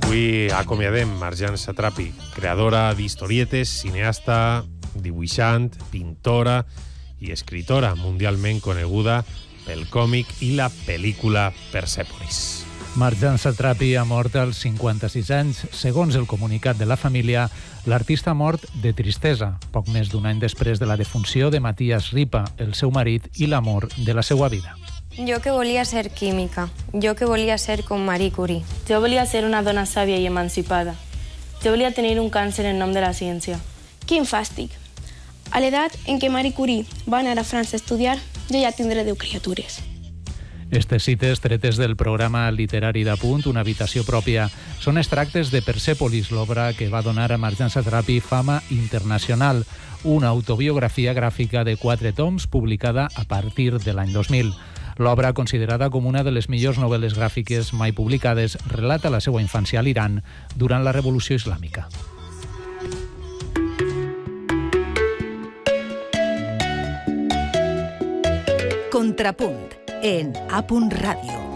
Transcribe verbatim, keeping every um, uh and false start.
Avui acomiadem Marjan Satrapi, creadora d'historietes, cineasta, dibuixant, pintora i escritora mundialment coneguda pel còmic i la pel·lícula Persepolis. Marjan Satrapi ha mort als cinquanta-sis anys. Segons el comunicat de la família, l'artista ha mort de tristesa, poc més d'un any després de la defunció de Matías Ripa, el seu marit i l'amor de la seva vida. Jo que volia ser química, jo que volia ser com Marie Curie. Jo volia ser una dona sàvia i emancipada. Jo volia tenir un càncer en nom de la ciència. Quin fàstic! A l'edat en què Marie Curie va anar a França a estudiar, jo ja tindré deu criatures. Estes cites, tretes del programa literari d'Apunt, Una habitació pròpia, són extractes de Persepolis, l'obra que va donar a Marjan Satrapi fama internacional, una autobiografia gràfica de quatre toms publicada a partir de l'any dos mil. L'obra, considerada com una de les millors novel·les gràfiques mai publicades, relata la seva infància a l'Iran durant la Revolució Islàmica. Contrapunt en A Punt Ràdio.